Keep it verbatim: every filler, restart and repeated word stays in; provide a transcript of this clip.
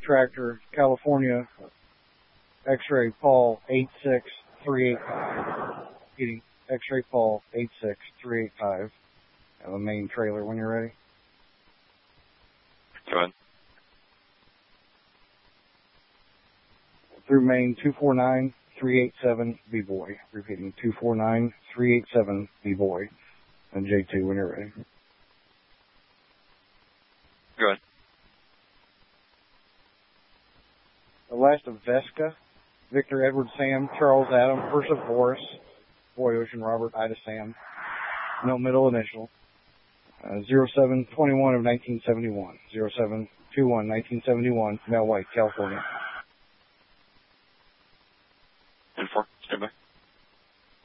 Tractor, California, X-ray Paul eight six three eight five. Repeating, X-ray Paul eight six three eight five. Have a main trailer when you're ready. Go ahead. Through Maine two four nine three eight seven B-Boy. Repeating, two four nine three eight seven B-Boy. And J two when you're ready. Go ahead. The last of Vesca, Victor Edward Sam, Charles Adam, first of Boris, Boy Ocean Robert, Ida Sam. No middle initial. Uh, zero seven twenty-one of nineteen seventy-one. zero seven two one nineteen seventy-one, Mel White, California.